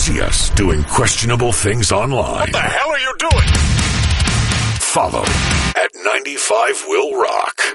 see us doing questionable things online. What the hell are you doing? Follow at 95 Will Rock.